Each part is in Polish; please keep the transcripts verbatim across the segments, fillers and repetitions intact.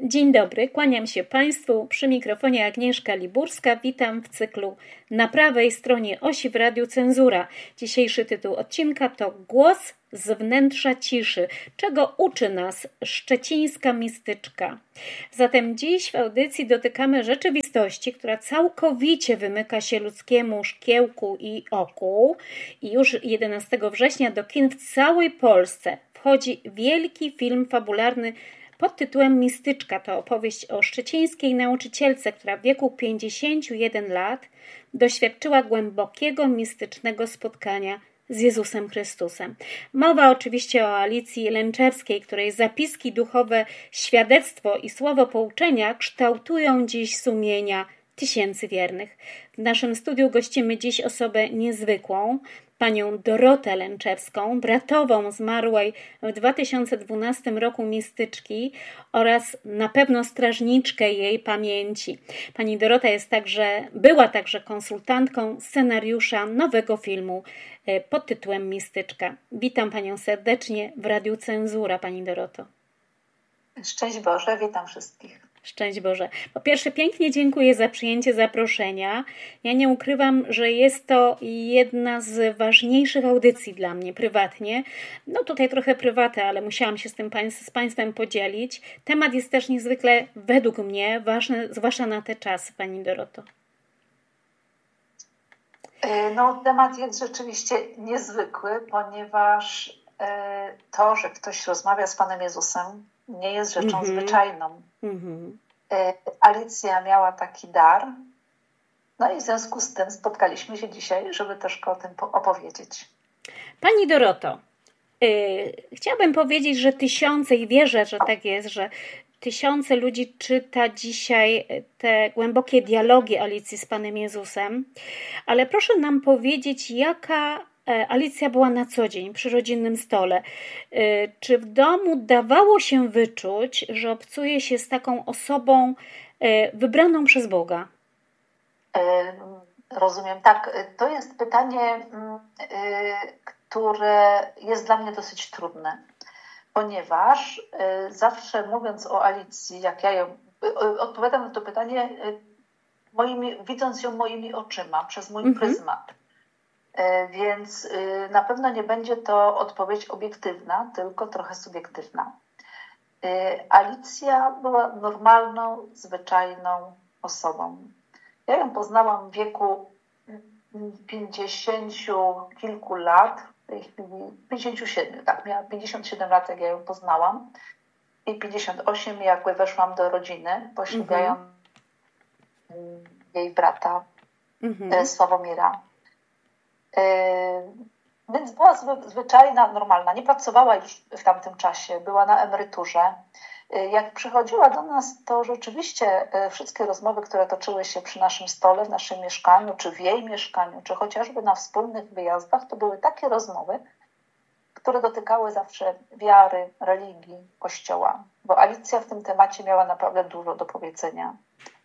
Dzień dobry, kłaniam się Państwu. Przy mikrofonie Agnieszka Liburska. Witam w cyklu Na prawej stronie osi w Radiu Cenzura. Dzisiejszy tytuł odcinka to Głos z wnętrza ciszy. Czego uczy nas szczecińska mistyczka? Zatem dziś w audycji dotykamy rzeczywistości, która całkowicie wymyka się ludzkiemu szkiełku i oku. I już jedenastego września do kin w całej Polsce wchodzi wielki film fabularny pod tytułem Mistyczka. To opowieść o szczecińskiej nauczycielce, która w wieku pięćdziesięciu jeden lat doświadczyła głębokiego, mistycznego spotkania z Jezusem Chrystusem. Mowa oczywiście o Alicji Lęczewskiej, której zapiski duchowe, świadectwo i słowo pouczenia kształtują dziś sumienia tysięcy wiernych. W naszym studiu gościmy dziś osobę niezwykłą, panią Dorotę Lęczewską, bratową zmarłej w dwa tysiące dwunastym roku mistyczki oraz na pewno strażniczkę jej pamięci. Pani Dorota jest także, była także konsultantką scenariusza nowego filmu pod tytułem Mistyczka. Witam panią serdecznie w Radiu Cenzura, pani Doroto. Szczęść Boże, witam wszystkich. Szczęść Boże. Po pierwsze, pięknie dziękuję za przyjęcie zaproszenia. Ja nie ukrywam, że jest to jedna z ważniejszych audycji dla mnie prywatnie. No tutaj trochę prywaty, ale musiałam się z tym państw, z Państwem podzielić. Temat jest też niezwykle, według mnie, ważny, zwłaszcza na te czasy, pani Doroto. No, temat jest rzeczywiście niezwykły, ponieważ to, że ktoś rozmawia z Panem Jezusem, nie jest rzeczą mm-hmm. zwyczajną. Mm-hmm. Alicja miała taki dar, no i w związku z tym spotkaliśmy się dzisiaj, żeby troszkę o tym opowiedzieć. Pani Doroto, yy, chciałabym powiedzieć, że tysiące, i wierzę, że tak jest, że tysiące ludzi czyta dzisiaj te głębokie dialogi Alicji z Panem Jezusem, ale proszę nam powiedzieć, jaka Alicja była na co dzień przy rodzinnym stole. Czy w domu dawało się wyczuć, że obcuje się z taką osobą wybraną przez Boga? Rozumiem, tak. To jest pytanie, które jest dla mnie dosyć trudne, ponieważ zawsze mówiąc o Alicji, jak ja ją odpowiadam na to pytanie, moimi, widząc ją moimi oczyma, przez mój mhm. pryzmat. Więc na pewno nie będzie to odpowiedź obiektywna, tylko trochę subiektywna. Alicja była normalną, zwyczajną osobą. Ja ją poznałam w wieku pięćdziesięciu kilku lat, w tej chwili pięćdziesięciu siedmiu, tak, miała pięćdziesiąt siedem lat, jak ja ją poznałam, i pięćdziesiąt osiem, jak weszłam do rodziny, poślubiając mm-hmm. jej brata mm-hmm. Sławomira. Yy, więc była zwy, zwyczajna, normalna. Nie pracowała już w tamtym czasie, była na emeryturze. Yy, jak przychodziła do nas, to rzeczywiście yy, wszystkie rozmowy, które toczyły się przy naszym stole, w naszym mieszkaniu, czy w jej mieszkaniu, czy chociażby na wspólnych wyjazdach, to były takie rozmowy, które dotykały zawsze wiary, religii, Kościoła. Bo Alicja w tym temacie miała naprawdę dużo do powiedzenia.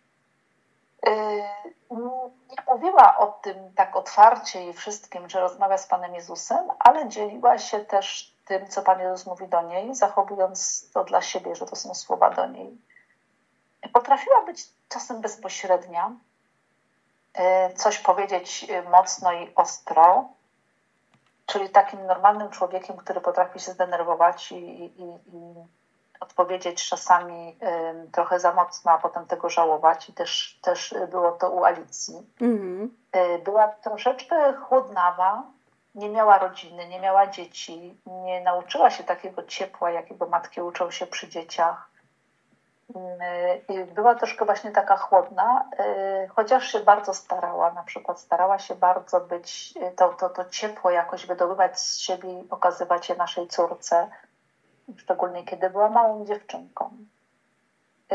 Nie mówiła o tym tak otwarcie i wszystkim, że rozmawia z Panem Jezusem, ale dzieliła się też tym, co Pan Jezus mówi do niej, zachowując to dla siebie, że to są słowa do niej. Potrafiła być czasem bezpośrednia, coś powiedzieć mocno i ostro, czyli takim normalnym człowiekiem, który potrafi się zdenerwować i, i, i odpowiedzieć czasami y, trochę za mocno, a potem tego żałować. I też, też było to u Alicji. Mm-hmm. Y, była troszeczkę chłodnawa, nie miała rodziny, nie miała dzieci, nie nauczyła się takiego ciepła, jakiego matki uczą się przy dzieciach. Y, była troszkę właśnie taka chłodna, y, chociaż się bardzo starała. Na przykład starała się bardzo być, to, to, to ciepło jakoś wydobywać z siebie i pokazywać je naszej córce, szczególnie kiedy była małą dziewczynką. Yy,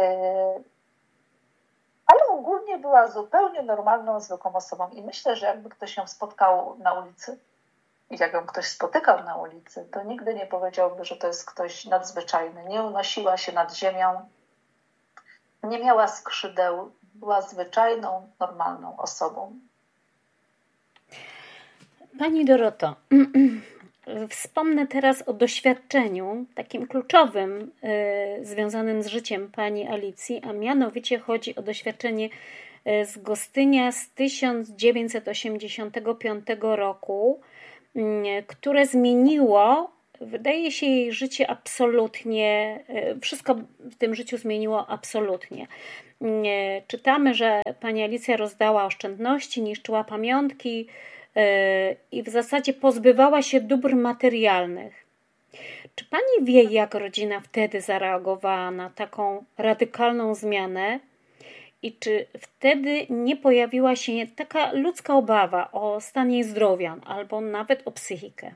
ale ogólnie była zupełnie normalną, zwykłą osobą i myślę, że jakby ktoś ją spotkał na ulicy i jak ją ktoś spotykał na ulicy, to nigdy nie powiedziałby, że to jest ktoś nadzwyczajny. Nie unosiła się nad ziemią, nie miała skrzydeł, była zwyczajną, normalną osobą. Pani Doroto, wspomnę teraz o doświadczeniu takim kluczowym y, związanym z życiem pani Alicji, a mianowicie chodzi o doświadczenie y, z Gostynia z tysiąc dziewięćset osiemdziesiątego piątego roku, y, które zmieniło, wydaje się, jej życie absolutnie, y, wszystko w tym życiu zmieniło absolutnie. Y, czytamy, że pani Alicja rozdała oszczędności, niszczyła pamiątki, i w zasadzie pozbywała się dóbr materialnych. Czy pani wie, jak rodzina wtedy zareagowała na taką radykalną zmianę i czy wtedy nie pojawiła się taka ludzka obawa o stan jej zdrowia albo nawet o psychikę?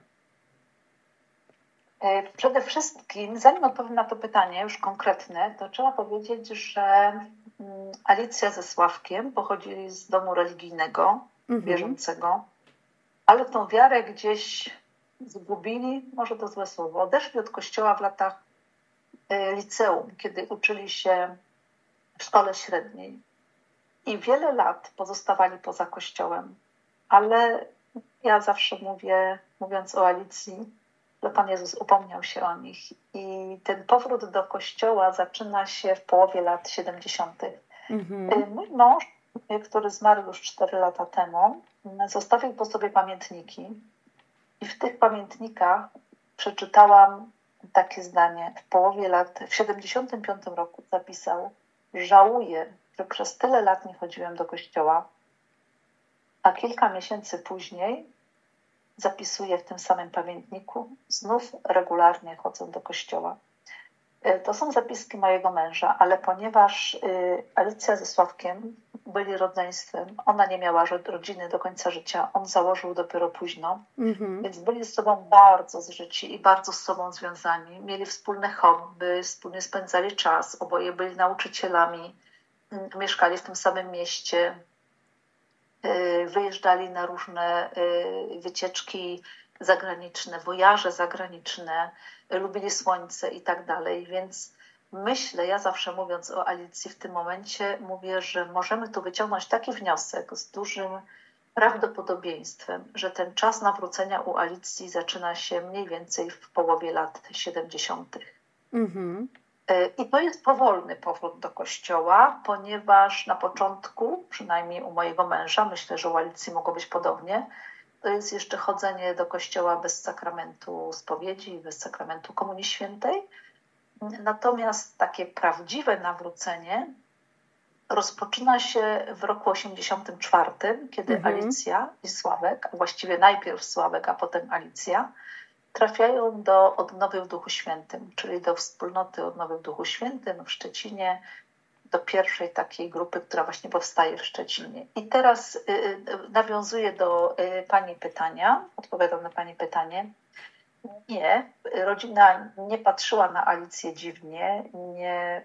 Przede wszystkim, zanim odpowiem na to pytanie już konkretne, to trzeba powiedzieć, że Alicja ze Sławkiem pochodzili z domu religijnego, mhm. wierzącego, ale tą wiarę gdzieś zgubili, może to złe słowo, odeszli od kościoła w latach liceum, kiedy uczyli się w szkole średniej i wiele lat pozostawali poza kościołem. Ale ja zawsze mówię, mówiąc o Alicji, że Pan Jezus upomniał się o nich i ten powrót do kościoła zaczyna się w połowie lat siedemdziesiątych. Mhm. Mój mąż, który zmarł już cztery lata temu, zostawił po sobie pamiętniki i w tych pamiętnikach przeczytałam takie zdanie. W połowie lat, w siedemdziesiątym piątym roku zapisał: żałuję, że przez tyle lat nie chodziłem do kościoła, a kilka miesięcy później zapisuje w tym samym pamiętniku: znów regularnie chodzę do kościoła. To są zapiski mojego męża, ale ponieważ Alicja ze Sławkiem byli rodzeństwem, ona nie miała rodziny do końca życia, on założył dopiero późno, mm-hmm. więc byli z sobą bardzo zżyci i bardzo z sobą związani. Mieli wspólne hobby, wspólnie spędzali czas, oboje byli nauczycielami, mieszkali w tym samym mieście, wyjeżdżali na różne wycieczki zagraniczne, wojaże zagraniczne, lubili słońce i tak dalej, więc myślę, ja zawsze mówiąc o Alicji w tym momencie, mówię, że możemy tu wyciągnąć taki wniosek z dużym prawdopodobieństwem, że ten czas nawrócenia u Alicji zaczyna się mniej więcej w połowie lat siedemdziesiątych. Mm-hmm. I to jest powolny powrót do kościoła, ponieważ na początku, przynajmniej u mojego męża, myślę, że u Alicji mogło być podobnie, to jest jeszcze chodzenie do kościoła bez sakramentu spowiedzi, bez sakramentu Komunii Świętej. Natomiast takie prawdziwe nawrócenie rozpoczyna się w roku osiemdziesiątym czwartym, kiedy mhm. Alicja i Sławek, a właściwie najpierw Sławek, a potem Alicja, trafiają do Odnowy w Duchu Świętym, czyli do wspólnoty Odnowy w Duchu Świętym w Szczecinie, do pierwszej takiej grupy, która właśnie powstaje w Szczecinie. I teraz y, y, nawiązuję do y, Pani pytania, odpowiadam na Pani pytanie. Nie, rodzina nie patrzyła na Alicję dziwnie, nie,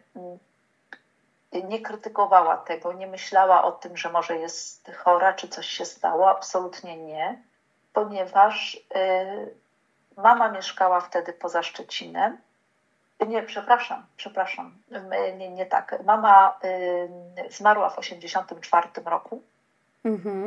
nie krytykowała tego, nie myślała o tym, że może jest chora, czy coś się stało. Absolutnie nie, ponieważ y, mama mieszkała wtedy poza Szczecinem. Nie, przepraszam, przepraszam, nie, nie tak. Mama y, zmarła w osiemdziesiątym czwartym roku, mm-hmm.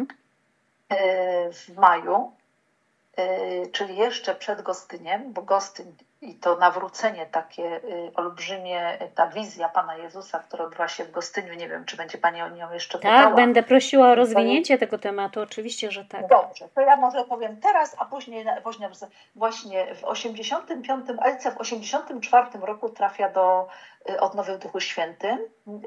y, w maju, y, czyli jeszcze przed Gostyniem, bo Gostyn i to nawrócenie takie y, olbrzymie, ta wizja Pana Jezusa, która odbyła się w Gostyniu, nie wiem, czy będzie Pani o nią jeszcze pytała. Tak, będę prosiła o rozwinięcie tego tematu, oczywiście, że tak. Dobrze, to ja może powiem teraz, a później właśnie w osiemdziesiątym piątym, Alicja w osiemdziesiątym czwartym roku trafia do Odnowy w Duchu Świętym,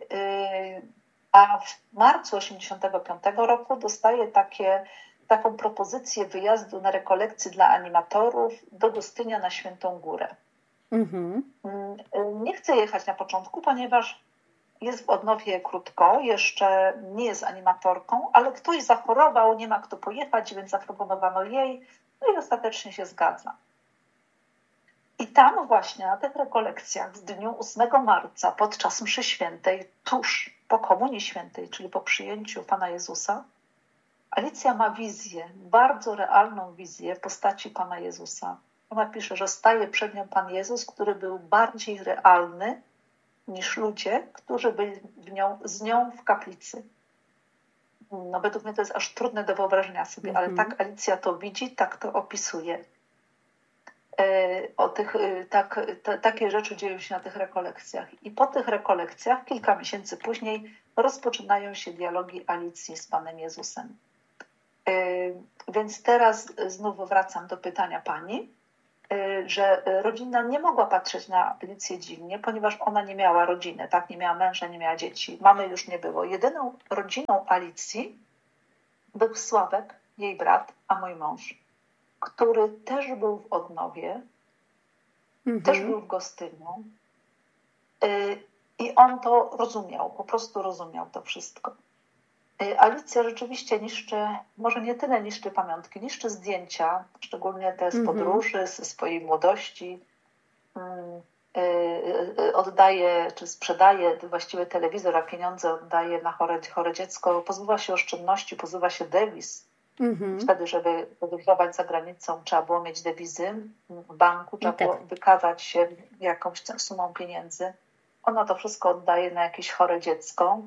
a w marcu osiemdziesiątego piątego roku dostaje takie, taką propozycję wyjazdu na rekolekcje dla animatorów do Gostynia na Świętą Górę. Mhm. Nie chce jechać na początku, ponieważ jest w Odnowie krótko, jeszcze nie jest animatorką, ale ktoś zachorował, nie ma kto pojechać, więc zaproponowano jej, no i ostatecznie się zgadza. I tam właśnie na tych rekolekcjach w dniu ósmego marca podczas mszy świętej, tuż po Komunii Świętej, czyli po przyjęciu Pana Jezusa, Alicja ma wizję, bardzo realną wizję postaci Pana Jezusa. Ona pisze, że staje przed nią Pan Jezus, który był bardziej realny niż ludzie, którzy byli w nią, z nią w kaplicy. No według mnie to jest aż trudne do wyobrażenia sobie, mm-hmm. ale tak Alicja to widzi, tak to opisuje. O tych, tak, t, takie rzeczy dzieją się na tych rekolekcjach. I po tych rekolekcjach, kilka miesięcy później, rozpoczynają się dialogi Alicji z Panem Jezusem. Więc teraz znów wracam do pytania pani, że rodzina nie mogła patrzeć na Alicję dziwnie, ponieważ ona nie miała rodziny, tak? Nie miała męża, nie miała dzieci. Mamy już nie było. Jedyną rodziną Alicji był Sławek, jej brat, a mój mąż, który też był w odnowie, mhm. też był w Gostyniu i on to rozumiał, po prostu rozumiał to wszystko. Alicja rzeczywiście niszczy, może nie tyle niszczy pamiątki, niszczy zdjęcia, szczególnie te z mhm. podróży, ze swojej młodości, oddaje czy sprzedaje właściwie telewizor, a pieniądze oddaje na chore, chore dziecko, pozbywa się oszczędności, pozbywa się dewiz. Mhm. Wtedy, żeby podróżować za granicą, trzeba było mieć dewizy w banku, trzeba tak. było wykazać się jakąś sumą pieniędzy. Ona to wszystko oddaje na jakieś chore dziecko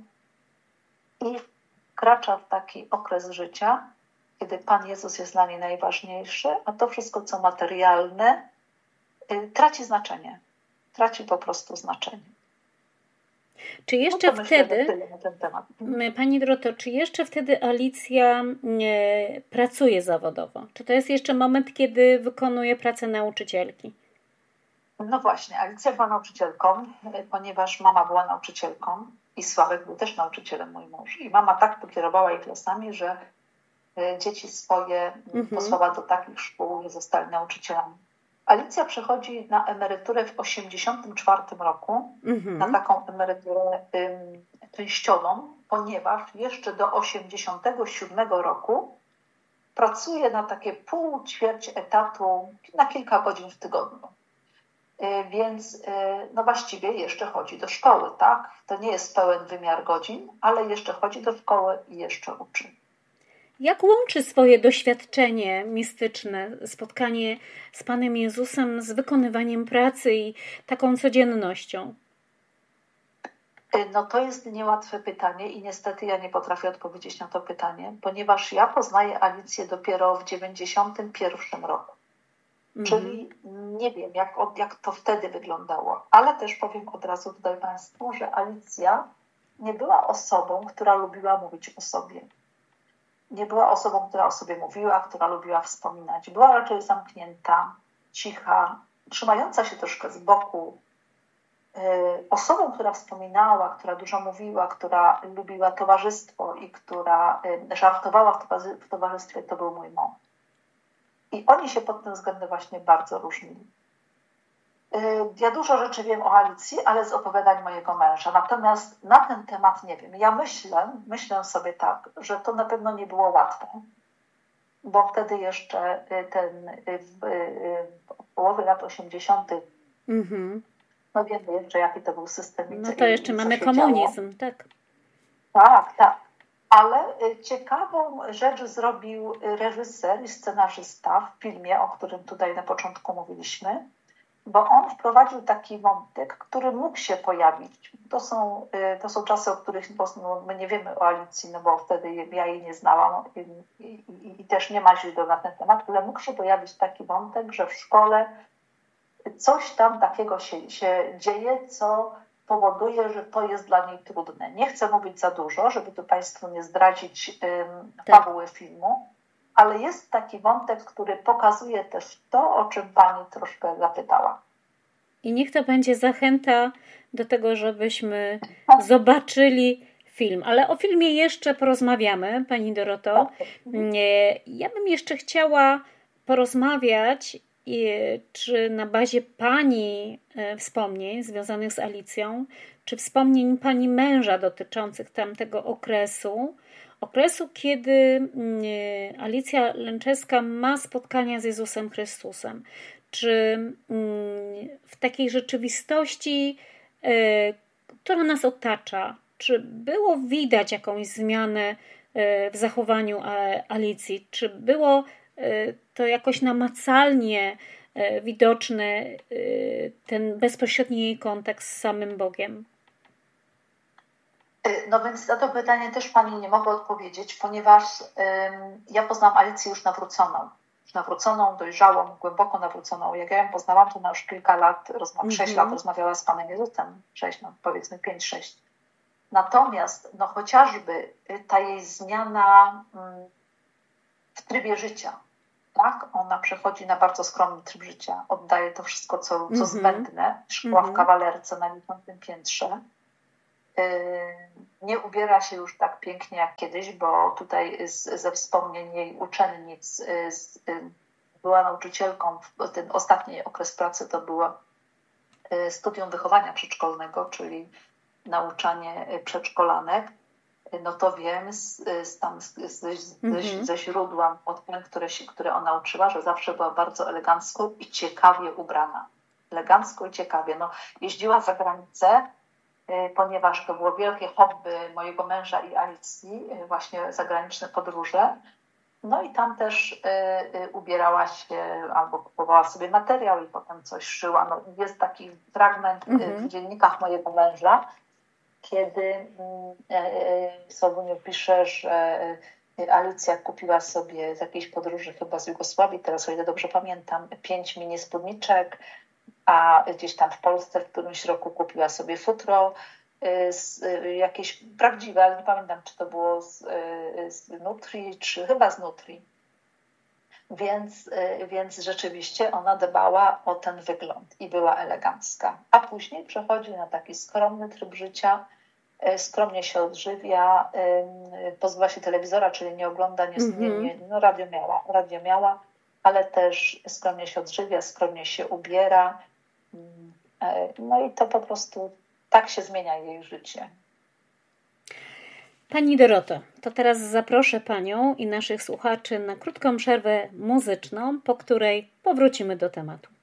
i wkracza w taki okres życia, kiedy Pan Jezus jest dla niej najważniejszy, a to wszystko, co materialne, traci znaczenie. Traci po prostu znaczenie. Czy jeszcze no wtedy, tyle na ten temat. Pani Doroto, czy jeszcze wtedy Alicja nie, pracuje zawodowo? Czy to jest jeszcze moment, kiedy wykonuje pracę nauczycielki? No właśnie, Alicja była nauczycielką, ponieważ mama była nauczycielką i Sławek był też nauczycielem, mój mąż. I mama tak pokierowała ich klasami, że dzieci swoje mhm. posłała do takich szkół, że zostali nauczycielami. Alicja przechodzi na emeryturę w osiemdziesiątym czwartym roku, mhm. na taką emeryturę ym, częściową, ponieważ jeszcze do osiemdziesiątego siódmego roku pracuje na takie pół ćwierć etatu na kilka godzin w tygodniu. Yy, więc yy, no właściwie jeszcze chodzi do szkoły, tak? To nie jest pełen wymiar godzin, ale jeszcze chodzi do szkoły i jeszcze uczy. Jak łączy swoje doświadczenie mistyczne, spotkanie z Panem Jezusem z wykonywaniem pracy i taką codziennością? No to jest niełatwe pytanie i niestety ja nie potrafię odpowiedzieć na to pytanie, ponieważ ja poznaję Alicję dopiero w dziewięćdziesiątym pierwszym roku. Mhm. Czyli nie wiem, jak, jak to wtedy wyglądało, ale też powiem od razu tutaj Państwu, że Alicja nie była osobą, która lubiła mówić o sobie. Nie była osobą, która o sobie mówiła, która lubiła wspominać. Była raczej zamknięta, cicha, trzymająca się troszkę z boku. Osobą, która wspominała, która dużo mówiła, która lubiła towarzystwo i która żartowała w towarzystwie, to był mój mąż. I oni się pod tym względem właśnie bardzo różnili. Ja dużo rzeczy wiem o Alicji, ale z opowiadań mojego męża. Natomiast na ten temat nie wiem. Ja myślę, myślę sobie tak, że to na pewno nie było łatwe, bo wtedy jeszcze ten w, w połowie lat osiemdziesiątych Mm-hmm. no wiemy jeszcze, jaki to był system. No to jeszcze mamy komunizm, działo. tak. Tak, tak. Ale ciekawą rzecz zrobił reżyser i scenarzysta w filmie, o którym tutaj na początku mówiliśmy, bo on wprowadził taki wątek, który mógł się pojawić. To są, to są czasy, o których no, my nie wiemy o Alicji, no bo wtedy ja jej nie znałam i, i, i też nie ma źródeł na ten temat, ale mógł się pojawić taki wątek, że w szkole coś tam takiego się, się dzieje, co powoduje, że to jest dla niej trudne. Nie chcę mówić za dużo, żeby tu Państwu nie zdradzić um, tak. fabuły filmu, ale jest taki wątek, który pokazuje też to, o czym Pani troszkę zapytała. I niech to będzie zachęta do tego, żebyśmy zobaczyli film. Ale o filmie jeszcze porozmawiamy, Pani Doroto. Ja bym jeszcze chciała porozmawiać, czy na bazie Pani wspomnień związanych z Alicją, czy wspomnień Pani męża dotyczących tamtego okresu, okresu, kiedy Alicja Lęczewska ma spotkania z Jezusem Chrystusem. Czy w takiej rzeczywistości, która nas otacza, czy było widać jakąś zmianę w zachowaniu Alicji? Czy było to jakoś namacalnie widoczny ten bezpośredni jej kontakt z samym Bogiem? No więc na to pytanie też Pani nie mogę odpowiedzieć, ponieważ ym, ja poznałam Alicję już nawróconą. nawróconą, dojrzałą, głęboko nawróconą. Jak ja ją poznałam, to ona już kilka lat, rozma- Mhm. sześć lat rozmawiała z Panem Jezusem, sześć, no powiedzmy pięć, sześć. Natomiast no chociażby ta jej zmiana mm, w trybie życia, tak? Ona przechodzi na bardzo skromny tryb życia, oddaje to wszystko, co, co Mhm. zbędne, szkoła Mhm. w kawalerce na dziesiątym piętrze. Yy, nie ubiera się już tak pięknie jak kiedyś, bo tutaj z, ze wspomnień jej uczennic yy, z, yy, była nauczycielką, w ten ostatni okres pracy to było yy, studium wychowania przedszkolnego, czyli nauczanie przedszkolanek. No to wiem z, z tam z, z, Mhm. ze, ze źródła od pań, które, się, które ona uczyła, że zawsze była bardzo elegancko i ciekawie ubrana. Elegancko i ciekawie. No, jeździła za granicę, ponieważ to było wielkie hobby mojego męża i Alicji, właśnie zagraniczne podróże. No i tam też y, y, ubierała się albo kupowała sobie materiał i potem coś szyła. No, jest taki fragment Mhm. w dziennikach mojego męża, kiedy y, y, Sobuniu pisze, że y, Alicja kupiła sobie z jakiejś podróży chyba z Jugosławii, teraz o ile dobrze pamiętam, pięć mini spódniczek, a gdzieś tam w Polsce w którymś roku kupiła sobie futro, z, jakieś prawdziwe, ale nie pamiętam, czy to było z, z Nutri, czy chyba z Nutri. Więc, więc rzeczywiście ona dbała o ten wygląd i była elegancka. A później przechodzi na taki skromny tryb życia, skromnie się odżywia, pozbywa się telewizora, czyli nie ogląda, nie, nie, nie, no radio miała, radio miała, ale też skromnie się odżywia, skromnie się ubiera. No i to po prostu tak się zmienia jej życie. Pani Doroto, to teraz zaproszę Panią i naszych słuchaczy na krótką przerwę muzyczną, po której powrócimy do tematu.